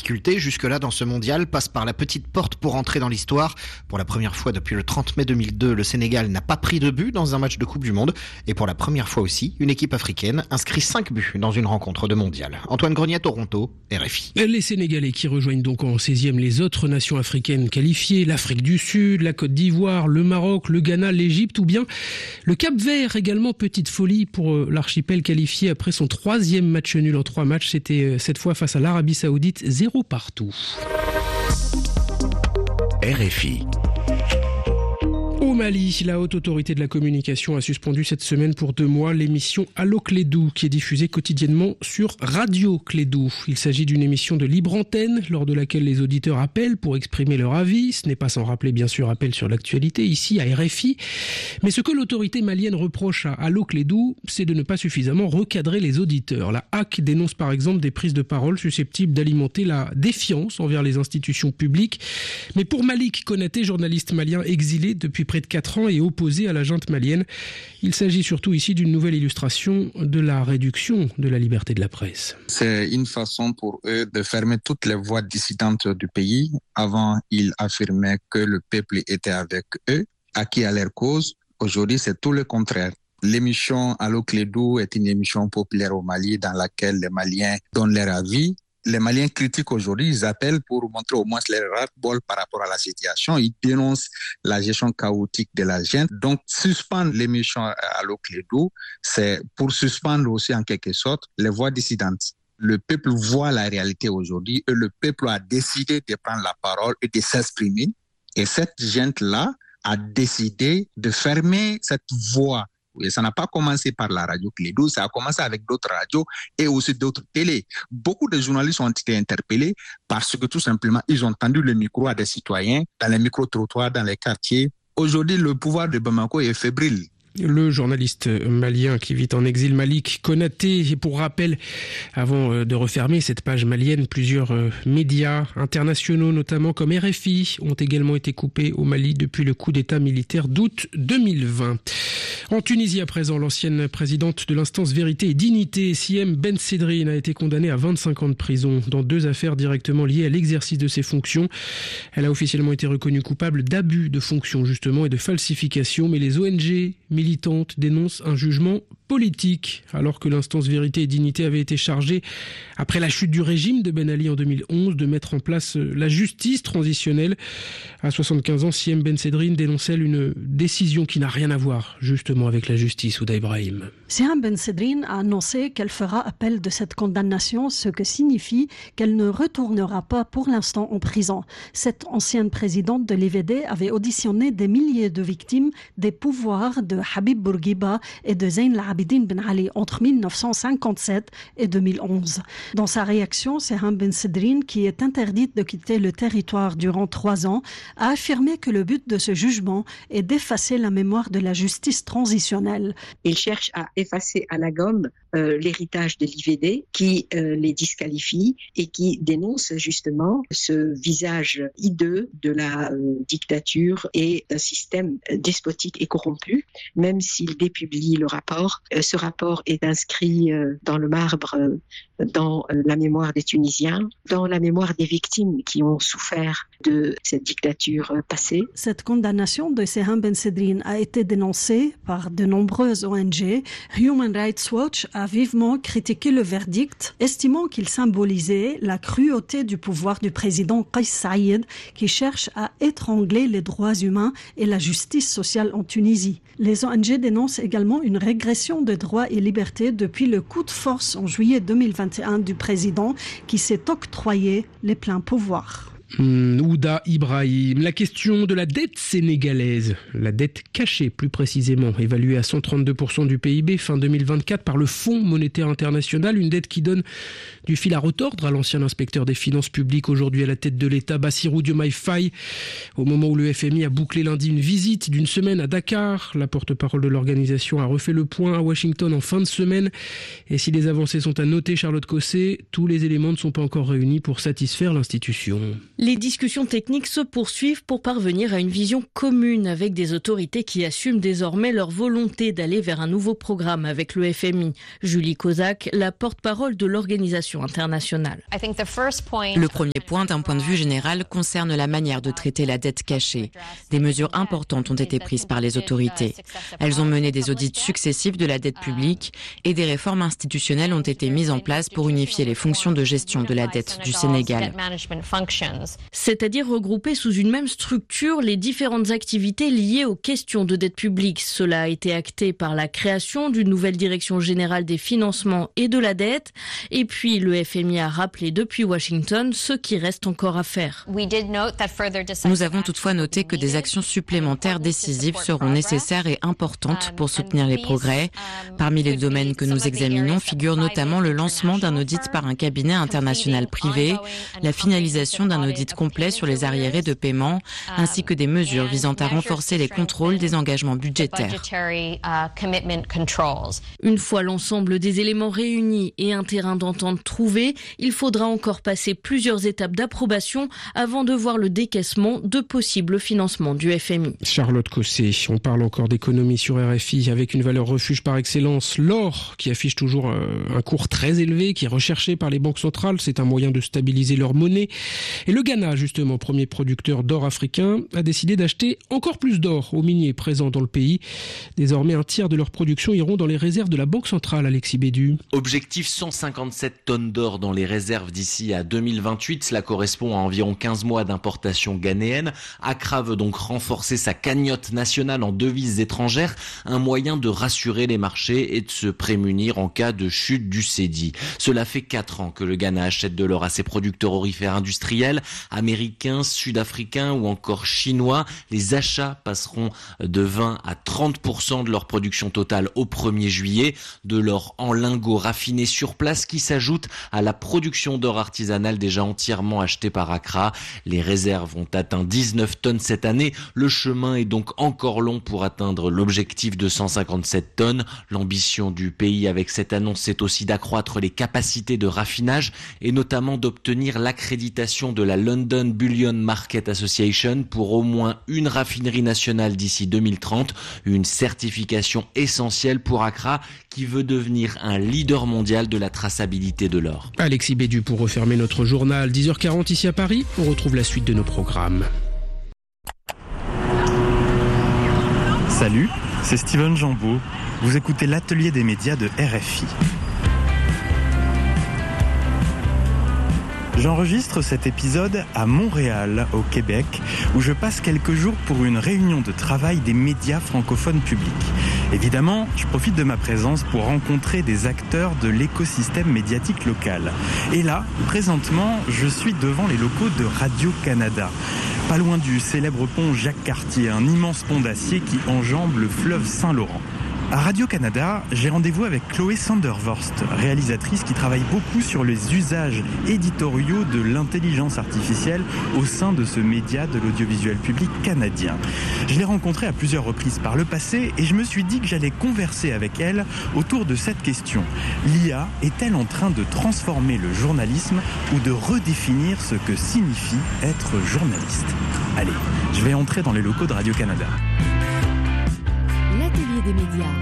difficultés jusque-là dans ce mondial passent par la petite porte pour entrer dans l'histoire. Pour la première fois depuis le 30 mai 2002, le Sénégal n'a pas pris de but dans un match de Coupe du Monde. Et pour la première fois aussi, une équipe africaine inscrit 5 buts dans une rencontre de mondial. Antoine Grenier, Toronto, RFI. Les Sénégalais qui rejoignent donc en 16e les autres nations africaines qualifiées, l'Afrique du Sud, la Côte d'Ivoire, le Maroc, le Ghana, l'Égypte ou bien le Cap-Vert, également petite folie pour l'archipel qualifié après son 3e match nul en 3 matchs. C'était cette fois face à l'Arabie Saoudite, 0 partout. RFI. Au Mali, la haute autorité de la communication a suspendu cette semaine pour 2 mois l'émission Allo Clédou qui est diffusée quotidiennement sur Radio Clédou. Il s'agit d'une émission de libre antenne lors de laquelle les auditeurs appellent pour exprimer leur avis. Ce n'est pas sans rappeler bien sûr appel sur l'actualité ici à RFI. Mais ce que l'autorité malienne reproche à Allo Clédou, c'est de ne pas suffisamment recadrer les auditeurs. La HAC dénonce par exemple des prises de parole susceptibles d'alimenter la défiance envers les institutions publiques. Mais pour Malik Konaté, journaliste malien exilé depuis près de 4 ans et opposé à la junte malienne, il s'agit surtout ici d'une nouvelle illustration de la réduction de la liberté de la presse. C'est une façon pour eux de fermer toutes les voix dissidentes du pays. Avant, ils affirmaient que le peuple était avec eux, acquis à leur cause. Aujourd'hui, c'est tout le contraire. L'émission Allo Clédou est une émission populaire au Mali dans laquelle les Maliens donnent leur avis. Les Maliens critiquent aujourd'hui, ils appellent pour montrer au moins leur ras-le-bol par rapport à la situation. Ils dénoncent la gestion chaotique de la junte. Donc, suspendre l'émission Allo Clédou, c'est pour suspendre aussi en quelque sorte les voix dissidentes. Le peuple voit la réalité aujourd'hui et le peuple a décidé de prendre la parole et de s'exprimer. Et cette junte-là a décidé de fermer cette voix. Et ça n'a pas commencé par la radio Clédou, ça a commencé avec d'autres radios et aussi d'autres télés. Beaucoup de journalistes ont été interpellés parce que tout simplement, ils ont tendu le micro à des citoyens dans les micro-trottoirs, dans les quartiers. Aujourd'hui, le pouvoir de Bamako est fébrile. Le journaliste malien qui vit en exil, Malik Konaté. Et pour rappel, avant de refermer cette page malienne, plusieurs médias internationaux, notamment comme RFI, ont également été coupés au Mali depuis le coup d'État militaire d'août 2020. En Tunisie à présent, l'ancienne présidente de l'instance Vérité et Dignité, Siem Ben Sedrine, a été condamnée à 25 ans de prison dans 2 affaires directement liées à l'exercice de ses fonctions. Elle a officiellement été reconnue coupable d'abus de fonction justement et de falsification, mais les ONG militantes dénoncent un jugement politique, alors que l'instance Vérité et Dignité avait été chargée, après la chute du régime de Ben Ali en 2011, de mettre en place la justice transitionnelle. À 75 ans, Siem Ben Sedrine dénonçait une décision qui n'a rien à voir, justement, avec la justice. Ouda Ibrahim. Siem Ben Sedrine a annoncé qu'elle fera appel de cette condamnation, ce que signifie qu'elle ne retournera pas pour l'instant en prison. Cette ancienne présidente de l'IVD avait auditionné des milliers de victimes des pouvoirs de Habib Bourguiba et de Zayn al-Abidine Ben Ali entre 1957 et 2011. Dans sa réaction, Siem Ben Sedrine, qui est interdite de quitter le territoire durant 3 ans, a affirmé que le but de ce jugement est d'effacer la mémoire de la justice transitionnelle. Il cherche à effacer à la gomme l'héritage de l'IVD qui les disqualifie et qui dénonce justement ce visage hideux de la dictature et d'un système despotique et corrompu. Même s'il dépublie le rapport, ce rapport est inscrit dans le marbre, dans la mémoire des Tunisiens, dans la mémoire des victimes qui ont souffert de cette dictature passée. Cette condamnation de Siem Ben Sedrine a été dénoncée par de nombreuses ONG. Human Rights Watch a vivement critiqué le verdict, estimant qu'il symbolisait la cruauté du pouvoir du président Kais Saïed qui cherche à étrangler les droits humains et la justice sociale en Tunisie. Les ONG dénoncent également une régression de droits et libertés depuis le coup de force en juillet 2021 du président qui s'est octroyé les pleins pouvoirs. Ouda Ibrahim, la question de la dette sénégalaise, la dette cachée plus précisément, évaluée à 132% du PIB fin 2024 par le Fonds monétaire international, une dette qui donne du fil à retordre à l'ancien inspecteur des finances publiques aujourd'hui à la tête de l'État, Bassirou Diomaye Faye, au moment où le FMI a bouclé lundi une visite d'une semaine à Dakar. La porte-parole de l'organisation a refait le point à Washington en fin de semaine et si les avancées sont à noter, Charlotte Cosset, tous les éléments ne sont pas encore réunis pour satisfaire l'institution. Les discussions techniques se poursuivent pour parvenir à une vision commune avec des autorités qui assument désormais leur volonté d'aller vers un nouveau programme avec le FMI. Julie Kozak, la porte-parole de l'organisation internationale. Le premier point, d'un point de vue général, concerne la manière de traiter la dette cachée. Des mesures importantes ont été prises par les autorités. Elles ont mené des audits successifs de la dette publique et des réformes institutionnelles ont été mises en place pour unifier les fonctions de gestion de la dette du Sénégal. C'est-à-dire regrouper sous une même structure les différentes activités liées aux questions de dette publique. Cela a été acté par la création d'une nouvelle direction générale des financements et de la dette. Et puis le FMI a rappelé depuis Washington ce qui reste encore à faire. Nous avons toutefois noté que des actions supplémentaires décisives seront nécessaires et importantes pour soutenir les progrès. Parmi les domaines que nous examinons figure notamment le lancement d'un audit par un cabinet international privé, la finalisation d'un audit complet sur les arriérés de paiement, ainsi que des mesures visant à renforcer les contrôles des engagements budgétaires. Une fois l'ensemble des éléments réunis et un terrain d'entente trouvé, il faudra encore passer plusieurs étapes d'approbation avant de voir le décaissement de possibles financements du FMI. Charlotte Cosset, on parle encore d'économie sur RFI avec une valeur refuge par excellence, l'or, qui affiche toujours un cours très élevé, qui est recherché par les banques centrales. C'est un moyen de stabiliser leur monnaie. Et le Ghana, justement, premier producteur d'or africain, a décidé d'acheter encore plus d'or aux miniers présents dans le pays. Désormais, un tiers de leur production iront dans les réserves de la Banque centrale, Alexis Bédu. Objectif 157 tonnes d'or dans les réserves d'ici à 2028. Cela correspond à environ 15 mois d'importation ghanéenne. Accra veut donc renforcer sa cagnotte nationale en devises étrangères, un moyen de rassurer les marchés et de se prémunir en cas de chute du cédis. Cela fait 4 ans que le Ghana achète de l'or à ses producteurs aurifères industriels, américains, sud-africains ou encore chinois. Les achats passeront de 20 à 30% de leur production totale au 1er juillet. De l'or en lingots raffinés sur place qui s'ajoute à la production d'or artisanal déjà entièrement achetée par Accra. Les réserves ont atteint 19 tonnes cette année. Le chemin est donc encore long pour atteindre l'objectif de 157 tonnes. L'ambition du pays avec cette annonce, c'est aussi d'accroître les capacités de raffinage et notamment d'obtenir l'accréditation de la London Bullion Market Association pour au moins une raffinerie nationale d'ici 2030, une certification essentielle pour Accra qui veut devenir un leader mondial de la traçabilité de l'or. Alexis Bédu pour refermer notre journal. 10h40 ici à Paris, on retrouve la suite de nos programmes. Salut, c'est Steven Jambeau. Vous écoutez l'atelier des médias de RFI. J'enregistre cet épisode à Montréal, au Québec, où je passe quelques jours pour une réunion de travail des médias francophones publics. Évidemment, je profite de ma présence pour rencontrer des acteurs de l'écosystème médiatique local. Et là, présentement, je suis devant les locaux de Radio-Canada. Pas loin du célèbre pont Jacques-Cartier, un immense pont d'acier qui enjambe le fleuve Saint-Laurent. À Radio-Canada, j'ai rendez-vous avec Chloé Sandervorst, réalisatrice qui travaille beaucoup sur les usages éditoriaux de l'intelligence artificielle au sein de ce média de l'audiovisuel public canadien. Je l'ai rencontrée à plusieurs reprises par le passé et je me suis dit que j'allais converser avec elle autour de cette question. L'IA est-elle en train de transformer le journalisme ou de redéfinir ce que signifie être journaliste ? Allez, je vais entrer dans les locaux de Radio-Canada. L'atelier des médias.